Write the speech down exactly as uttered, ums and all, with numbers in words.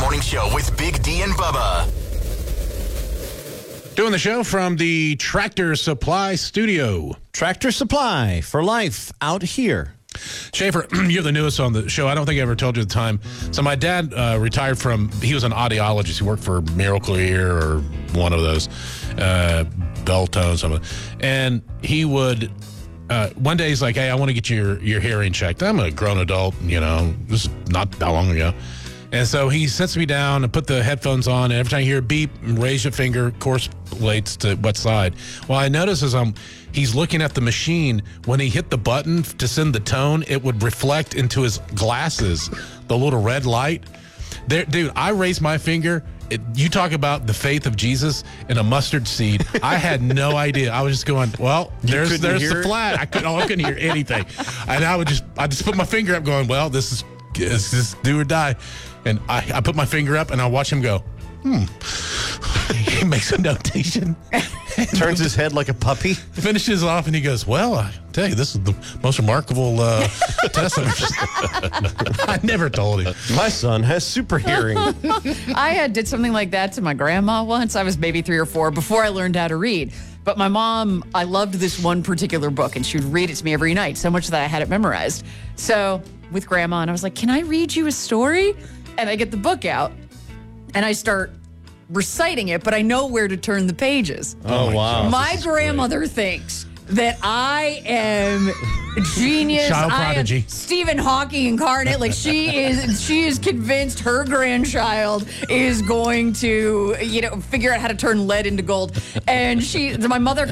Morning Show with Big D and Bubba. Doing the show from the Tractor Supply Studio. Tractor Supply for life out here. Schaefer, you're the newest on the show. I don't think I ever told you the time. So my dad uh, retired from, he was an audiologist. He worked for Miracle Ear or one of those, uh, Beltone, something. And he would, uh, one day he's like, hey, I want to get your, your hearing checked. I'm a grown adult, you know, this is not that long ago. And so he sits me down and put the headphones on, and every time you hear a beep, raise your finger, correlates to what side. Well, I notice as I'm, he's looking at the machine, when he hit the button to send the tone, it would reflect into his glasses, the little red light. There, dude, I raised my finger. It, you talk about the faith of Jesus in a mustard seed. I had no idea. I was just going, well, there's there's the flat. I couldn't, oh, I couldn't hear anything. And I would just, I just put my finger up going, well, this is, this is do or die. And I, I put my finger up and I watch him go, hmm. He makes a notation. Turns his head like a puppy. Finishes off and he goes, well, I tell you, this is the most remarkable uh, test I've ever seen. I never told him. My son has super hearing. I had did something like that to my grandma once. I was maybe three or four before I learned how to read. But my mom, I loved this one particular book, and she would read it to me every night, so much that I had it memorized. So with grandma, and I was like, can I read you a story? And I get the book out, and I start reciting it, but I know where to turn the pages. Oh, wow. My grandmother great. thinks that I am genius. Child I prodigy. am Stephen Hawking incarnate. Like she is, she is convinced her grandchild is going to, you know, figure out how to turn lead into gold. And she, my mother